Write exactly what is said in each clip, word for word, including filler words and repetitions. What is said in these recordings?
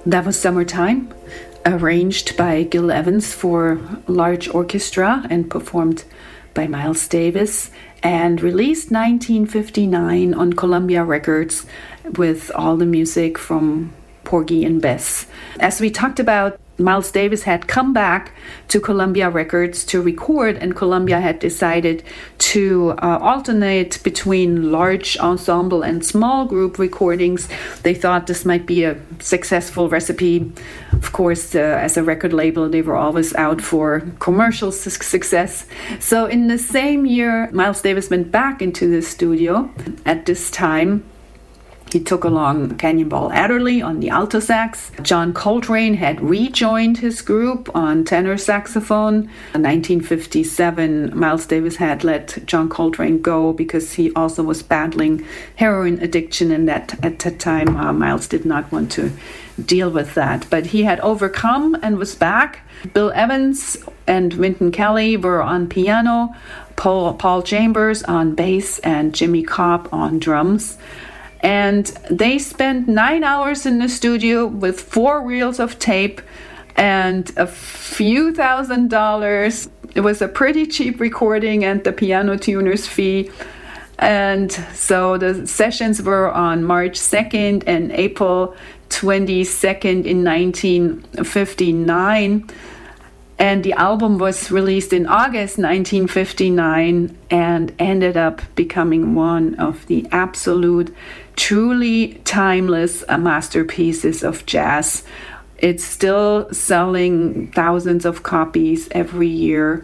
That was Summertime, arranged by Gil Evans for large orchestra and performed by Miles Davis, and released nineteen fifty-nine on Columbia Records with all the music from Porgy and Bess. As we talked about, Miles Davis had come back to Columbia Records to record, and Columbia had decided to uh, alternate between large ensemble and small group recordings. They thought this might be a successful recipe. Of course, uh, as a record label, they were always out for commercial su- success. So in the same year, Miles Davis went back into the studio. At this time, he took along Cannonball Adderley on the alto sax. John Coltrane had rejoined his group on tenor saxophone. In nineteen fifty-seven, Miles Davis had let John Coltrane go because he also was battling heroin addiction, and that at that time uh, Miles did not want to deal with that. But he had overcome and was back. Bill Evans and Wynton Kelly were on piano, Paul, Paul Chambers on bass, and Jimmy Cobb on drums. And they spent nine hours in the studio with four reels of tape and a few thousand dollars. It was a pretty cheap recording and the piano tuner's fee. And so the sessions were on March second and April twenty-second in nineteen fifty-nine. And the album was released in August nineteen fifty-nine and ended up becoming one of the absolute, truly timeless masterpieces of jazz. It's still selling thousands of copies every year.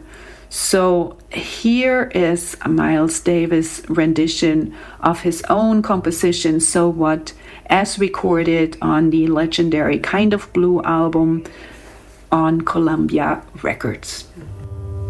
So here is a Miles Davis rendition of his own composition, So What, as recorded on the legendary Kind of Blue album on Columbia Records.